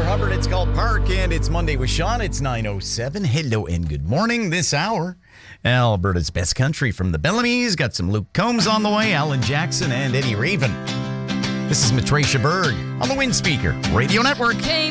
Tyler Hubbard. It's called Park, and it's Monday with Sean. It's 9:07. Hello and good morning. This hour, Alberta's best country from the Bellamy's. Got some Luke Combs on the way, Alan Jackson, and Eddie Raven. This is Matricia Berg on the Wind Speaker Radio Network.